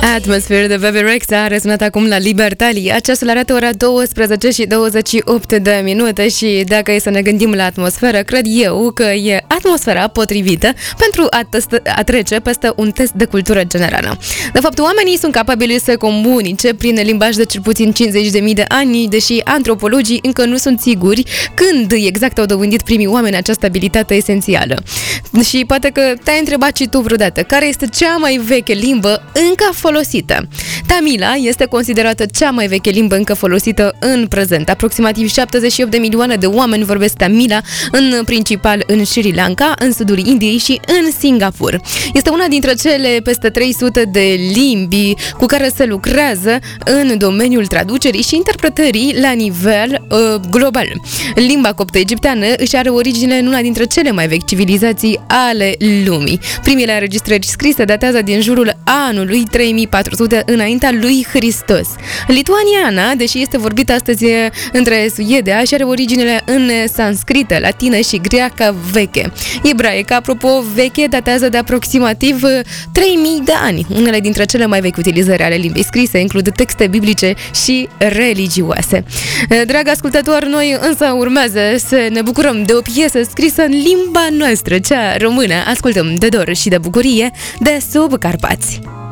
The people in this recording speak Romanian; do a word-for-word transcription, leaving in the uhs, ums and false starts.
Atmosphere de Bebe Rexha a rezonat acum la Libertalia. Ceasul arată ora douăsprezece și douăzeci și opt de minute și dacă e să ne gândim la atmosferă, cred eu că e atmosfera potrivită pentru a, test- a trece peste un test de cultură generală. De fapt, oamenii sunt capabili să comunice prin limbaj de cel puțin cincizeci de mii de ani, deși antropologii încă nu sunt siguri când exact au dobândit primii oameni această abilitate esențială. Și poate că te-ai întrebat și tu vreodată care este cea mai veche limbă încă folosită. Tamila este considerată cea mai veche limbă încă folosită în prezent. Aproximativ șaptezeci și opt de milioane de oameni vorbesc Tamila, în principal în Sri Lanka, în sudul Indiei și în Singapore. Este una dintre cele peste trei sute de limbi cu care se lucrează în domeniul traducerii și interpretării la nivel uh, global. Limba coptă egipteană își are origine în una dintre cele mai vechi civilizații ale lumii. Primele înregistrări scrise datează din jurul anului trei mii patru sute înaintea lui Hristos. Lituaniana, deși este vorbită astăzi între Suedia, și are originele în sanscrită, latină și greacă veche. Ebraica, apropo, veche, datează de aproximativ trei mii de ani. Unele dintre cele mai vechi utilizări ale limbii scrise includ texte biblice și religioase. Dragi ascultători, noi însă urmează să ne bucurăm de o piesă scrisă în limba noastră, cea română. Ascultăm de dor și de bucurie de Sub Carpați.